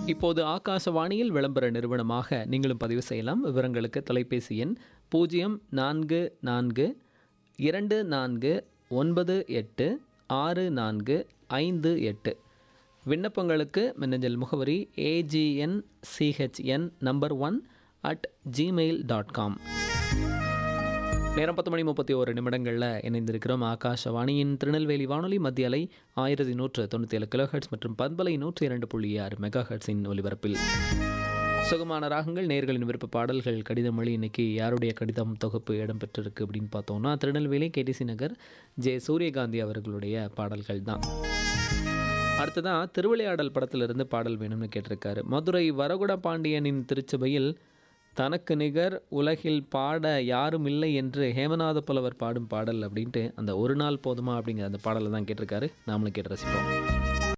இப்போது ஆகாசவாணியில் விளம்பர நிறுவனமாக நீங்களும் பதிவு செய்யலாம். விவரங்களுக்கு தொலைபேசி எண் 0424286458. விண்ணப்பங்களுக்கு மின்னஞ்சல் முகவரி agnchn1@gmail.com. நேரம் 10:31 இணைந்திருக்கிறோம். ஆகாஷவாணியின் திருநெல்வேலி வானொலி மத்திய அலை 1197 கிலோஹெர்ட்ஸ் மற்றும் பண்பலை 102.6 மெகாஹெர்ட்ஸின் ஒலிபரப்பில் சுகமான ராகங்கள், நேயர்களின் விருப்ப பாடல்கள், கடிதம் மொழி. இன்னைக்கு யாருடைய கடிதம் தொகுப்பு இடம்பெற்றிருக்கு அப்படின்னு பார்த்தோம்னா, திருநெல்வேலி கேடிசி நகர் ஜே சூரியகாந்தி அவர்களுடைய பாடல்கள் தான். அடுத்ததான் திருவிளையாடல் படத்திலிருந்து பாடல் வேணும்னு கேட்டிருக்காரு. மதுரை வரகுட பாண்டியனின் திருச்சபையில் தனக்கு நிகர் உலகில் பாட யாரும் இல்லை என்று ஹேமநாத புலவர் பாடும் பாடல் அப்படின்ட்டு அந்த ஒரு நாள் போதுமா அப்படிங்கிற அந்த பாடலை தான் கேட்டிருக்காரு. நாமளும் கேட்டு ரசிப்போம்.